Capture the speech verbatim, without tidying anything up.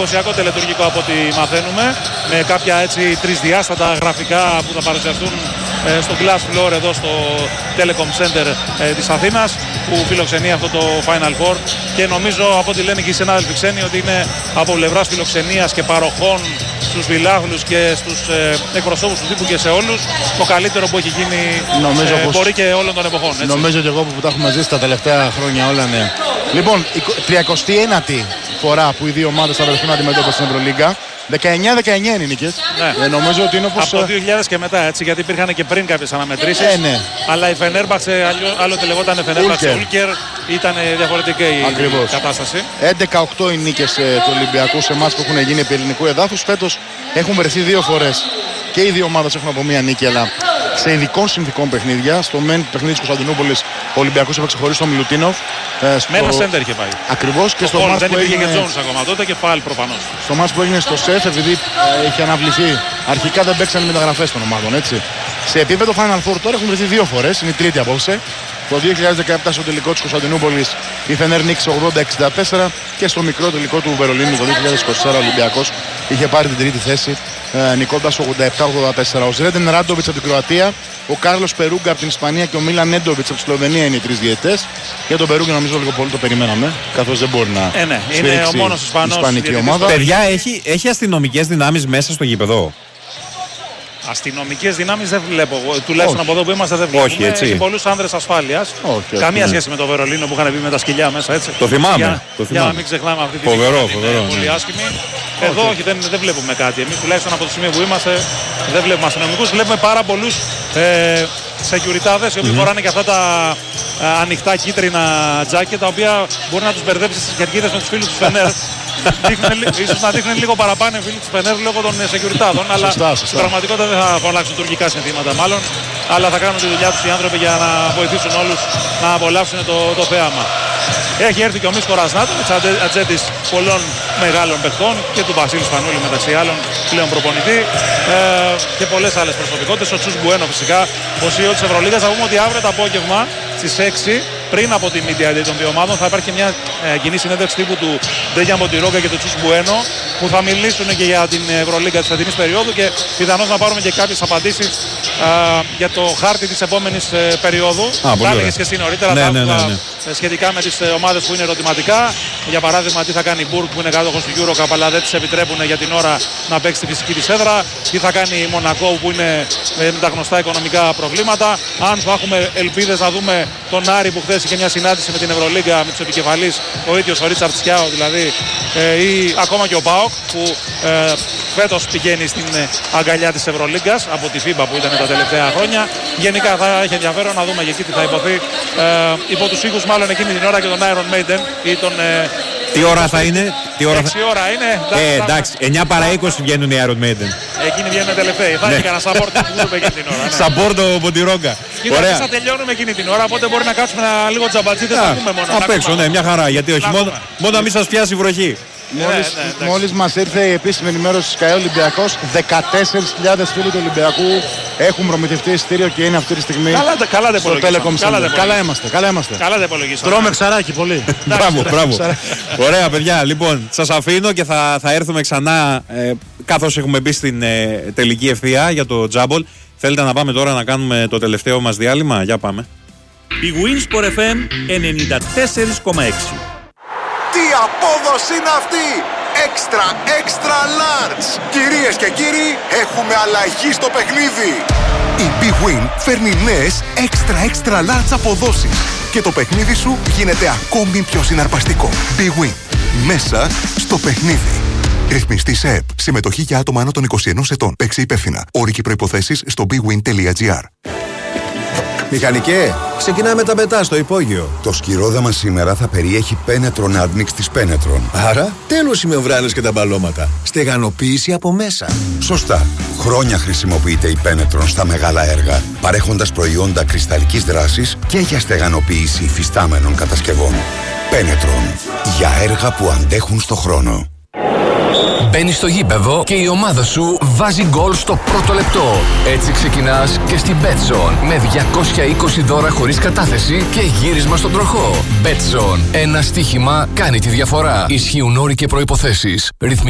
εντυπωσιακό τελετουργικό από ό,τι μαθαίνουμε, με κάποια έτσι τρισδιάστατα γραφικά που θα παρουσιαστούν ε, στο Glass Floor εδώ στο Telecom Center ε, της Αθήνας, που φιλοξενεί αυτό το Final Four, και νομίζω από ό,τι λένε και οι συνάδελφοι ξένοι ότι είναι από πλευράς φιλοξενίας και παροχών στους φιλάθλους και στους ε, εκπροσώπους του τύπου και σε όλους το καλύτερο που έχει γίνει, νομίζω ε, πως... μπορεί και όλων των εποχών. Έτσι. Νομίζω και εγώ που τα έχουμε ζήσει τα τελευταία χρόνια όλα, ναι. Λοιπόν, η τριακοστή ένατη φορά που οι δύο ομάδες θα βρεθούν αντιμέτωπες στην Ευρωλίγκα. δεκαεννιά δεκαεννιά είναι οι νίκες. Ναι. Ε, νομίζω ότι είναι όπως... Από το δύο χιλιάδες και μετά, έτσι, γιατί υπήρχαν και πριν κάποιες αναμετρήσεις. Ε, ναι. Αλλά η Φενέρμπαξε, άλλοτε λεγόταν Φενέρμπαξε Ούλκερ, ήταν διαφορετική η Ακριβώς. κατάσταση. έντεκα οκτώ οι νίκες ε, του Ολυμπιακού σε εμάς που έχουν γίνει επί ελληνικού εδάφους. Φέτος έχουν βρεθεί δύο φορές. Και οι δύο ομάδες έχουν από μία νίκη, αλλά σε ειδικών συνθηκών παιχνίδια. Στο μεν παιχνίδι της Κωνσταντινούπολης ο Ολυμπιακός έπαιξε χωρίς τον Μιλουτίνοφ. Ε, στο... Με ένα σέντερ είχε πάει. Ακριβώς, και το στο μάτς μάτς δεν που υπήρχε έγινε... και Τζόνς ακόμα τότε και φάουλ προφανώς. Στο μάτς που έγινε στο ΣΕΦ, επειδή ε, είχε αναβληθεί, αρχικά δεν παίξαν οι μεταγραφές των ομάδων, έτσι. Σε επίπεδο Final Four τώρα έχουν βρεθεί δύο φορές, είναι η τρίτη απόψε. Το δύο χιλιάδες δεκαεπτά στο τελικό της Κωνσταντινούπολης η Φενέρ νίκησε ογδόντα εξήντα τέσσερα και στο μικρό τελικό του Βερολίνου το δύο χιλιάδες είκοσι τέσσερα ο Ολυμπιακός είχε πάρει την τρίτη θέση ε, νικώντας ογδόντα επτά ογδόντα τέσσερα. Ο Ζρέντεν Ράντοβιτς από την Κροατία, ο Κάρλος Περούγκα από την Ισπανία και ο Μίλαν Νέντοβιτς από τη Σλοβενία είναι οι τρεις διαιτητές. Για τον Περούγκα νομίζω λίγο πολύ το περιμέναμε, καθώς δεν μπορεί να ε, ναι. Είναι ο μόνος Ισπανός ισπανική ομάδα. Παιδιά, έχει, έχει αστυνομικές δυνάμεις μέσα στο γήπεδο. Αστυνομικές δυνάμεις δεν βλέπω. Τουλάχιστον όχι. Από εδώ που είμαστε δεν βλέπουμε. Όχι, έτσι. Έχει πολλούς άνδρες ασφάλειας. Όχι, Καμία ναι. σχέση με το Βερολίνο που είχαν πει με τα σκυλιά μέσα. Έτσι. Το θυμάμαι. Για, το για να μην ξεχνάμε αυτή τη φοβερό, είναι φοβερό, πολύ ναι. άσχημη. Εδώ όχι, δεν, δεν βλέπουμε κάτι. Εμείς τουλάχιστον από το σημείο που είμαστε δεν βλέπουμε αστυνομικούς. Βλέπουμε πάρα πολλούς ε, σεκιουριτάδες οι οποίοι mm-hmm. φοράνε και αυτά τα ε, ανοιχτά κίτρινα τζάκια τα οποία μπορεί να τους μπερδέψει στις κερκίδες με τους φίλους του Φενέρ. Ίσως να δείχνουν λίγο παραπάνω οι φίλοι του Φενέρ λόγω των σεκιουριτάδων. Αλλά στην πραγματικότητα δεν θα απολαύσουν τουρκικά συνθήματα μάλλον. Αλλά θα κάνουν τη δουλειά τους οι άνθρωποι για να βοηθήσουν όλους να απολαύσουν το, το θέαμα. Έχει έρθει και ο Μίσκο Ρασνάτοβιτς, ατζέντης πολλών μεγάλων παιχτών και του Βασίλη Σπανούλη μεταξύ άλλων πλέον προπονητή ε, και πολλές άλλες προσωπικότητες. Ο Τσούς Μπουένο φυσικά, ο σι ι ο της Ευρωλίγας. Θα πούμε ότι αύριο το απόγευμα στις έξι πριν από τη Media Day των δύο ομάδων θα υπάρχει μια ε, κοινή συνέντευξη τύπου του Ντέγια Μοντιρόγκα και του Τσούς Μπουένο που θα μιλήσουν και για την Ευρωλίγκα της φετινής περίοδου και πιθανώς να πάρουμε και κάποιες απαντήσεις ε, για το χάρτη της επόμενης ε, περίοδου. Θα έλεγες και εσύ νωρίτερα ναι, τα, ναι, ναι, ναι. Ε, σχετικά με τις ε, ομάδες που είναι ερωτηματικά. Για παράδειγμα, τι θα κάνει η Μπουργκ που είναι κάτοχος του EuroCup αλλά δεν της επιτρέπουν για την ώρα να παίξει τη φυσική της έδρα. Τι θα κάνει η Μονακό που είναι ε, με τα γνωστά οικονομικά προβλήματα. Αν θα έχουμε ελπίδες να δούμε τον Άρη που χθες είχε μια συνάντηση με την Ευρωλίγκα με τους επικεφαλείς, ο ίδιος ο Ρίτσαρτ Σκιάου δηλαδή, ε, ή ακόμα και ο ΠΑΟΚ που ε, φέτος πηγαίνει στην ε, αγκαλιά της Ευρωλίγκας από τη φίμπα που ήταν τα τελευταία χρόνια. Γενικά θα έχει ενδιαφέρον να δούμε και εκεί τι θα υποθεί ε, υπό τους ήχους μάλλον εκείνη την ώρα και τον Iron Maiden ή τον... Ε, τι ώρα θα είναι, τι ώρα έξι ώρα είναι. Ε, εντάξει, εννιά παρά είκοσι βγαίνουν οι Iron Maiden. Εκείνοι βγαίνουν τελευταίοι. Θα έχει κανένα support που βγούμε εκείνη την ώρα. Support ο Μοντιρόγκα. Κοίτα, θα τελειώνουμε εκείνη την ώρα, οπότε μπορεί να κάτσουμε ένα λίγο τζαμπατζίδες να πούμε μόνο. Απ' έξω, ναι, μια χαρά. Γιατί όχι, μόνο, μόνο να μην σας πιάσει η βροχή. Μόλις, ναι, ναι, μόλις μας ήρθε η επίσημη ενημέρωση της ΚΑΕ Ολυμπιακός, δεκατέσσερις χιλιάδες φίλοι του Ολυμπιακού έχουν προμηθευτεί εισιτήριο και είναι αυτή τη στιγμή καλά, καλά στο Telecom Center. Καλά είμαστε, καλά είμαστε. Καλά τα υπολογίσαμε. Τρώμε ψαράκι πολύ. Μπράβο, μπράβο. Ωραία παιδιά, λοιπόν, σας αφήνω και θα, θα έρθουμε ξανά ε, καθώς έχουμε μπει στην ε, τελική ευθεία για το Τζάμπολ. Θέλετε να πάμε τώρα να κάνουμε το τελευταίο μας διάλειμμα? Για πάμε. Η Winsport εφ εμ ενενήντα τέσσερα κόμμα έξι. Τι απόδοση είναι αυτή! Extra, extra large! Κυρίες και κύριοι, έχουμε αλλαγή στο παιχνίδι! Η Big Win φέρνει νέες extra, extra large αποδόσεις και το παιχνίδι σου γίνεται ακόμη πιο συναρπαστικό. Big Win. Μέσα στο παιχνίδι. Ρυθμιστή ΕΕΠ. Συμμετοχή για άτομα άνω των είκοσι ενός ετών. Παίξε υπεύθυνα. Όροι και προϋποθέσεις στο bigwin τελεία gr. Μηχανικέ, ξεκινάμε τα μετά στο υπόγειο. Το σκυρόδαμα σήμερα θα περιέχει Penetron Admix της Penetron. Άρα, τέλος οι μεμβράνες και τα μπαλώματα. Στεγανοποίηση από μέσα. Σωστά. Χρόνια χρησιμοποιείται η Penetron στα μεγάλα έργα, παρέχοντας προϊόντα κρυσταλλικής δράσης και για στεγανοποίηση υφιστάμενων κατασκευών. Penetron. Για έργα που αντέχουν στο χρόνο. Μπαίνεις στο γήπεδο και η ομάδα σου βάζει γκολ στο πρώτο λεπτό. Έτσι ξεκινάς και στην Betson με διακόσια είκοσι δώρα χωρίς κατάθεση και γύρισμα στον τροχό. Betson. Ένα στοίχημα κάνει τη διαφορά. Ισχύουν όροι και προϋποθέσεις.